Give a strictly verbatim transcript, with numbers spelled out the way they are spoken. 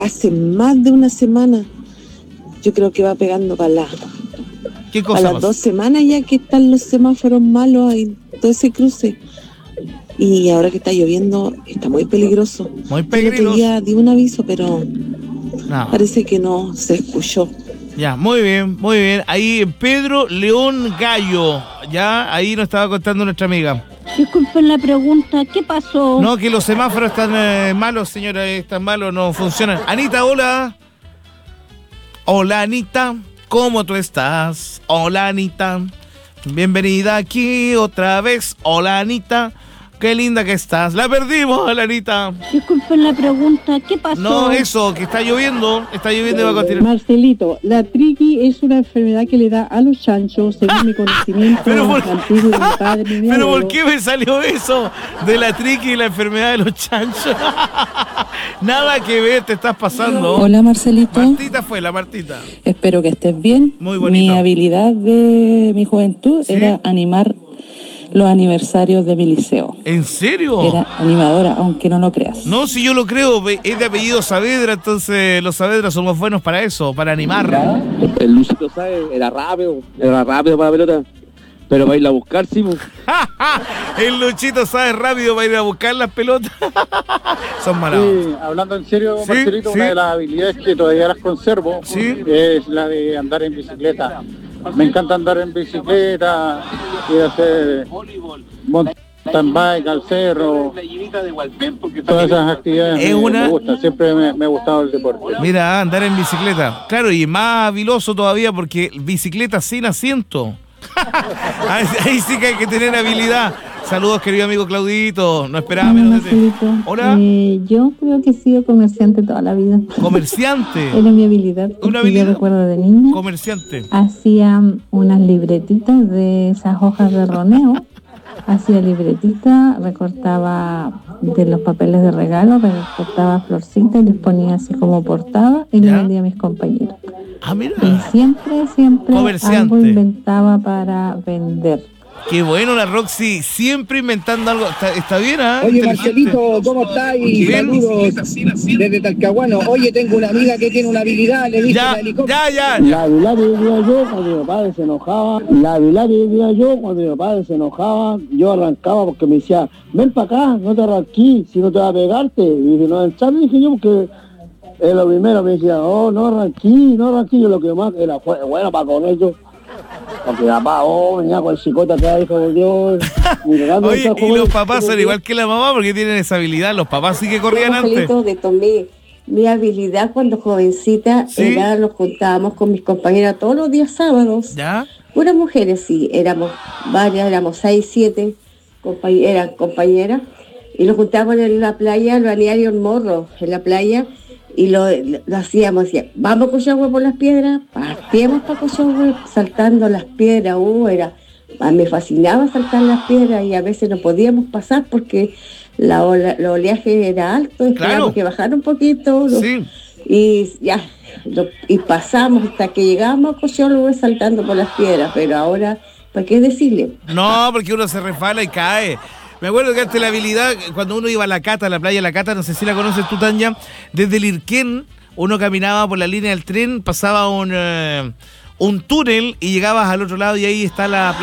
hace más de una semana. Yo creo que va pegando para la, ¿Qué cosa para las pasa? dos semanas ya que están los semáforos malos en todo ese cruce. Y ahora que está lloviendo, está muy peligroso. Muy El peligroso. otro día di un aviso, pero No. parece que no se escuchó. Ya, muy bien, muy bien. Ahí Pedro León Gallo, ya, ahí nos estaba contando nuestra amiga. Disculpen la pregunta, ¿qué pasó? No, que los semáforos están eh, malos, señora, están malos, no funcionan. Anita, hola. Hola, Anita, ¿cómo tú estás? Hola, Anita, bienvenida aquí otra vez. Hola, Anita, qué linda que estás. La perdimos, la Anita. Disculpen la pregunta, ¿qué pasó? No, eso, que está lloviendo, está lloviendo y va a continuar. Marcelito, la triqui es una enfermedad que le da a los chanchos, según mi conocimiento Pero por, antiguo de mi padre y mi pero abuelo. ¿por qué me salió eso de la triqui y la enfermedad de los chanchos? Nada que ver, te estás pasando. Hola Marcelito, Martita fue, la Martita. espero que estés bien. Muy bonito. Mi habilidad de mi juventud ¿Sí? era animar los aniversarios de mi liceo. ¿En serio? Era animadora, aunque no lo creas. No, si yo lo creo, es de apellido Saavedra, entonces los Saavedra somos buenos para eso, para animar. El Luisito Sáenz era rápido, era rápido para la pelota, pero para irla a buscar, sí. Pues. El Luchito sabe rápido para ir a buscar las pelotas. Son malos. Sí, hablando en serio, Sí, Marcelito, sí. una de las habilidades que todavía las conservo Sí. es la de andar en bicicleta. Me encanta andar en bicicleta y hacer mountain bike al cerro, todas esas actividades Es me, una- me gustan, siempre me, me ha gustado el deporte. Mira, andar en bicicleta. Claro, y más habiloso todavía porque bicicleta sin asiento. ahí, ahí sí que hay que tener habilidad. Saludos, querido amigo Claudito. No esperaba Hola, menos de ti. Marcelito. Hola. Eh, yo creo que he sido comerciante toda la vida. Comerciante. Era mi habilidad. Una Porque habilidad. Yo recuerdo de niña. Comerciante. Hacía unas libretitas de esas hojas de roneo. Hacía libretitas, recortaba de los papeles de regalo, recortaba florcitas y les ponía así como portada y les ¿Ya? vendía a mis compañeros. Ah, mira. Y siempre, siempre Comerciante. algo inventaba para vender. Qué bueno la Roxy, siempre inventando algo. Está, está bien, ¿ah? Oye, Inteligente. Marcelito, ¿cómo estás? Y Bien. saludos desde Talcahuano. Oye, tengo una amiga que tiene una habilidad, le dije Ya, al helicóptero. ya, ya, La ya. habilidad que vivía yo cuando mi padre se enojaba, la habilidad que vivía yo cuando mi padre se enojaba, yo arrancaba porque me decía, ven para acá, no te arranquí, si no te va a pegarte. Y dije, no, ¿sabes? Dije yo porque es lo primero, me decía, oh, no arranquí, no arranquí, yo lo que más era fue bueno para con ellos. Porque mi papá, oh, venía con el chicote acá, dijo, por Dios. y regando Oye, esa y joven, los papás son pero- igual que la mamá porque tienen esa habilidad. Los papás sí que corrían antes. Marcelito, de tomé mi habilidad cuando jovencita, ¿Sí? era, nos juntábamos con mis compañeras todos los días sábados. ¿Ya? Puras mujeres, sí, éramos varias, éramos seis, siete, compañ- eran compañeras, y nos juntábamos en la playa, el balneario El Morro, en la playa, y lo, lo hacíamos, decía, vamos a Cochagüe por las piedras, partíamos para Cochagüe, saltando las piedras, uh, era, a mí me fascinaba saltar las piedras y a veces no podíamos pasar porque la ola, el oleaje era alto, esperábamos Claro. que bajara un poquito, lo- Sí. y ya, lo- y pasamos hasta que llegamos a Cochagüe saltando por las piedras, pero ahora, ¿para qué decirle? No, porque uno se resbala y cae. Me acuerdo que antes la habilidad, cuando uno iba a la Cata, a la playa de la Cata, no sé si la conoces tú, Tanya, desde el Irquén, uno caminaba por la línea del tren, pasaba un, eh, un túnel y llegabas al otro lado y ahí está la